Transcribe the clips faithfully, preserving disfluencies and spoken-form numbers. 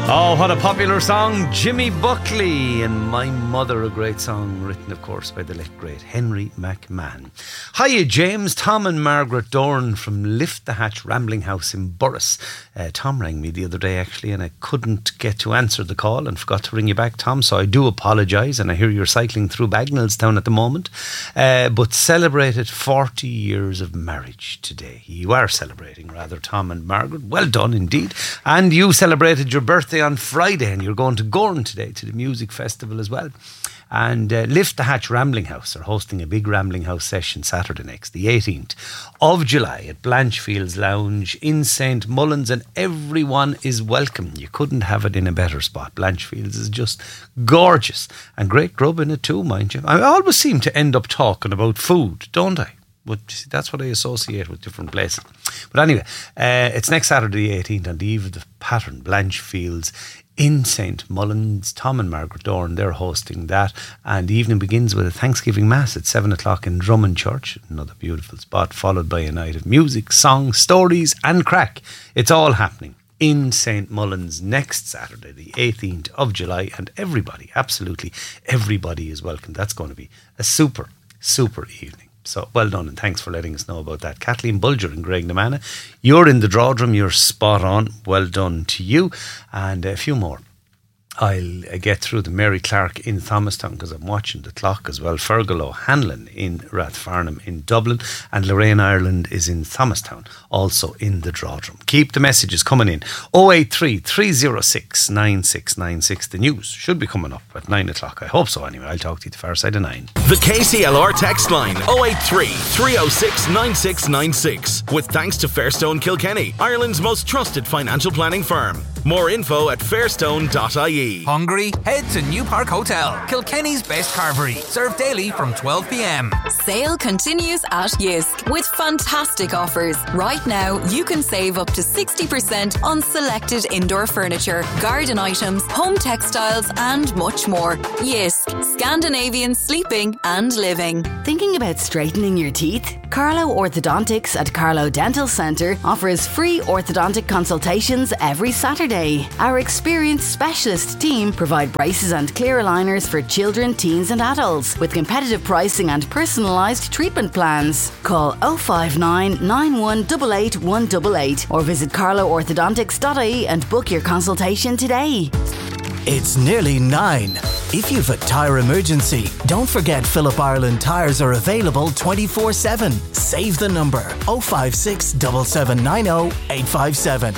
Oh, what a popular song, Jimmy Buckley and My Mother, a great song written, of course, by the late great Henry McMahon. Hiya, James, Tom and Margaret Dorn from Lift the Hatch Rambling House in Burris. Uh, Tom rang me the other day, actually, and I couldn't get to answer the call and forgot to ring you back, Tom, so I do apologise, and I hear you're cycling through Bagnallstown at the moment, uh, but celebrated forty years of marriage today. You are celebrating, rather, Tom and Margaret. Well done, indeed. And you celebrated your birthday on Friday, and you're going to Gorn today to the music festival as well. And uh, Lift the Hatch Rambling House are hosting a big Rambling House session Saturday next, the eighteenth of July at Blanchfield's Lounge in Saint Mullins, and everyone is welcome. You couldn't have it in a better spot. Blanchfield's is just gorgeous, and great grub in it too, mind you. I always seem to end up talking about food, don't I? But that's what I associate with different places. But anyway, uh, it's next Saturday the eighteenth on the eve of the Pattern, Blanchfield's in Saint Mullins. Tom and Margaret Dorn, they're hosting that, and the evening begins with a Thanksgiving Mass at seven o'clock in Drummond Church, another beautiful spot, followed by a night of music, song, stories and crack. It's all happening in Saint Mullins next Saturday, the eighteenth of July, and everybody, absolutely everybody is welcome. That's going to be a super, super evening. So well done, and thanks for letting us know about that. Kathleen Bulger and Greg Namana, you're in the Drawdrum, you're spot on. Well done to you. And a few more. I'll get through the Mary Clark in Thomastown because I'm watching the clock as well. Fergal O'Hanlon in Rathfarnham in Dublin, and Lorraine Ireland is in Thomastown, also in the Drawdrum. Keep the messages coming in. oh eight three, three oh six, nine six nine six. The news should be coming up at nine o'clock. I hope so anyway. I'll talk to you the far side of nine. The K C L R text line oh eight three, three oh six, nine six nine six. With thanks to Fairstone Kilkenny, Ireland's most trusted financial planning firm. More info at fairstone dot I E. Hungry? Head to New Park Hotel, Kilkenny's best carvery. Served daily from twelve p.m. Sale continues at Yisk with fantastic offers. Right now, you can save up to sixty percent on selected indoor furniture, garden items, home textiles and much more. Yisk, Scandinavian sleeping and living. Thinking about straightening your teeth? Carlo Orthodontics at Carlo Dental Centre offers free orthodontic consultations every Saturday. Our experienced specialist team provide braces and clear aligners for children, teens and adults with competitive pricing and personalised treatment plans. Call oh five nine, nine one eight eight, one eight eight or visit carlo orthodontics dot I E and book your consultation today. It's nearly nine. If you've a tyre emergency, don't forget Phillip Ireland tyres are available twenty-four seven. Save the number oh five six, seven seven nine oh, eight five seven.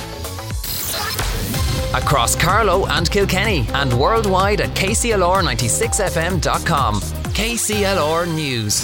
Across Carlow and Kilkenny and worldwide at K C L R ninety-six F M dot com. K C L R News.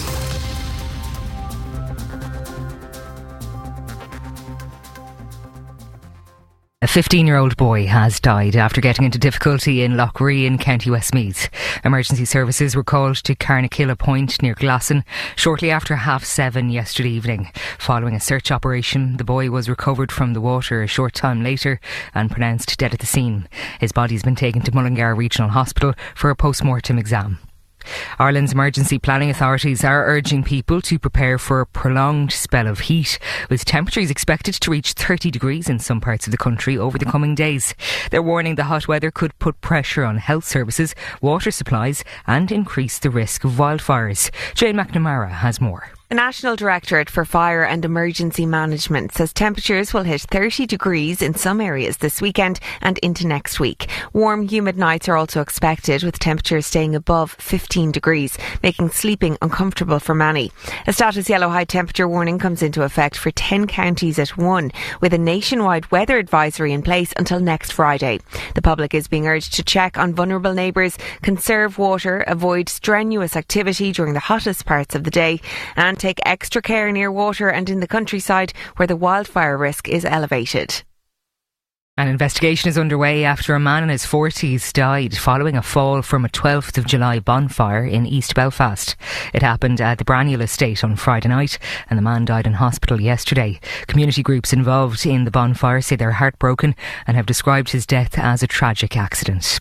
A fifteen-year-old boy has died after getting into difficulty in Loughree in County Westmeath. Emergency services were called to Carnakilla Point near Glasson shortly after half seven yesterday evening. Following a search operation, the boy was recovered from the water a short time later and pronounced dead at the scene. His body has been taken to Mullingar Regional Hospital for a post-mortem exam. Ireland's emergency planning authorities are urging people to prepare for a prolonged spell of heat, with temperatures expected to reach thirty degrees in some parts of the country over the coming days. They're warning the hot weather could put pressure on health services, water supplies and increase the risk of wildfires. Jane McNamara has more. The National Directorate for Fire and Emergency Management says temperatures will hit thirty degrees in some areas this weekend and into next week. Warm, humid nights are also expected, with temperatures staying above fifteen degrees, making sleeping uncomfortable for many. A status yellow high temperature warning comes into effect for ten counties at one, with a nationwide weather advisory in place until next Friday. The public is being urged to check on vulnerable neighbours, conserve water, avoid strenuous activity during the hottest parts of the day, and take extra care near water and in the countryside where the wildfire risk is elevated. An investigation is underway after a man in his forties died following a fall from a twelfth of July bonfire in East Belfast. It happened at the Braniel estate on Friday night, and the man died in hospital yesterday. Community groups involved in the bonfire say they're heartbroken and have described his death as a tragic accident.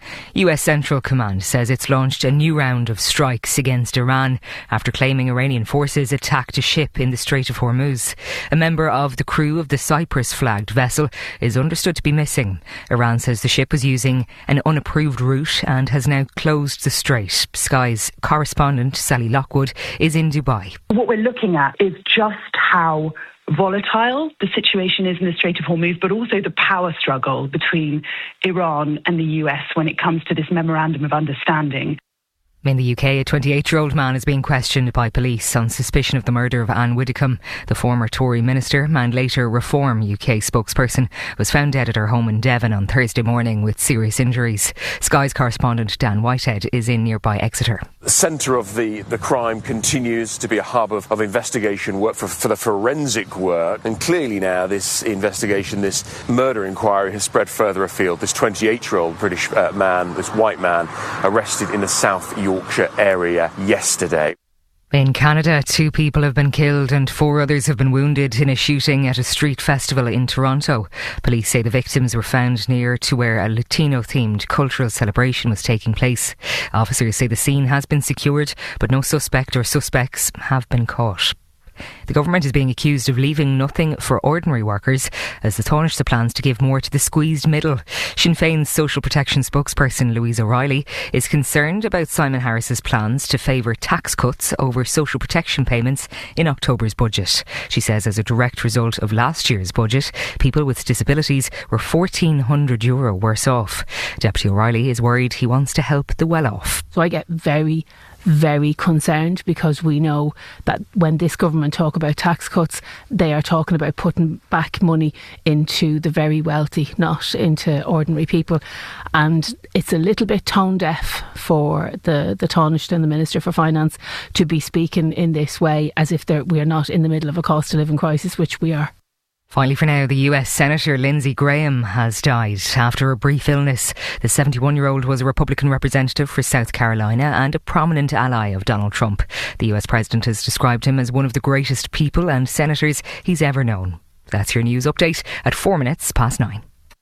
U S Central Command says it's launched a new round of strikes against Iran after claiming Iranian forces attacked a ship in the Strait of Hormuz. A member of the crew of the Cyprus-flagged vessel is understood to be missing. Iran says the ship was using an unapproved route and has now closed the strait. Sky's correspondent Sally Lockwood is in Dubai. What we're looking at is just how volatile the situation is in the Strait of Hormuz, but also the power struggle between Iran and the U S when it comes to this memorandum of understanding. In the U K, a twenty-eight-year-old man is being questioned by police on suspicion of the murder of Anne Widdecombe. The former Tory minister and later Reform U K spokesperson was found dead at her home in Devon on Thursday morning with serious injuries. Sky's correspondent Dan Whitehead is in nearby Exeter. The centre of the, the crime continues to be a hub of, of investigation work for, for the forensic work, and clearly now this investigation, this murder inquiry has spread further afield. This twenty-eight-year-old British uh, man, this white man, arrested in the South Yorkshire area yesterday. In Canada, two people have been killed and four others have been wounded in a shooting at a street festival in Toronto. Police say the victims were found near to where a Latino-themed cultural celebration was taking place. Officers say the scene has been secured, but no suspect or suspects have been caught. The government is being accused of leaving nothing for ordinary workers as the Taoiseach plans to give more to the squeezed middle. Sinn Féin's social protection spokesperson Louise O'Reilly is concerned about Simon Harris's plans to favour tax cuts over social protection payments in October's budget. She says as a direct result of last year's budget, people with disabilities were fourteen hundred euro worse off. Deputy O'Reilly is worried he wants to help the well-off. So I get very very concerned because we know that when this government talk about tax cuts, they are talking about putting back money into the very wealthy, not into ordinary people. And it's a little bit tone deaf for the, the Taoiseach and the Minister for Finance to be speaking in this way as if we are not in the middle of a cost of living crisis, which we are. Finally for now, the U S Senator Lindsey Graham has died after a brief illness. The seventy-one-year-old was a Republican representative for South Carolina and a prominent ally of Donald Trump. The U S President has described him as one of the greatest people and senators he's ever known. That's your news update at four minutes past nine.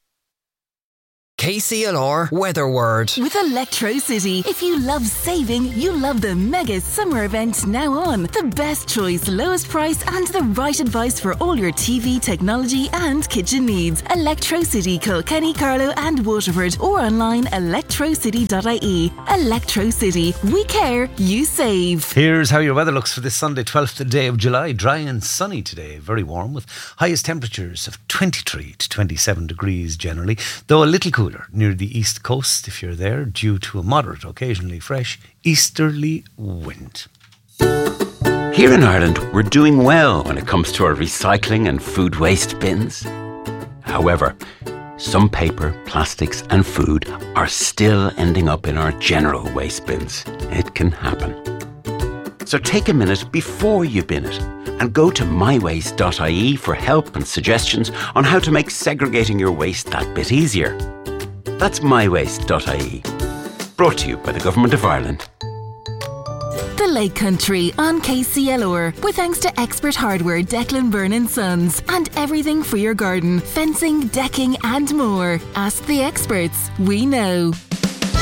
K C L R Weather Word. With Electrocity, if you love saving, you love the mega summer event now on. The best choice, lowest price and the right advice for all your T V, technology and kitchen needs. Electrocity, Kilkenny, Carlow and Waterford, or online electrocity dot I E. Electrocity. We care, you save. Here's how your weather looks for this Sunday, twelfth day of July. Dry and sunny today, very warm with highest temperatures of twenty-three to twenty-seven degrees generally, though a little cooler near the east coast if you're there, due to a moderate, occasionally fresh easterly wind. Here in Ireland, we're doing well when it comes to our recycling and food waste bins. However, some paper, plastics and food are still ending up in our general waste bins. It can happen. So take a minute before you bin it and go to my waste dot I E for help and suggestions on how to make segregating your waste that bit easier. That's my waste dot I E. Brought to you by the Government of Ireland. The Lake Country on K C L R, with thanks to Expert Hardware Declan Byrne and Sons and everything for your garden, fencing, decking and more. Ask the experts, we know.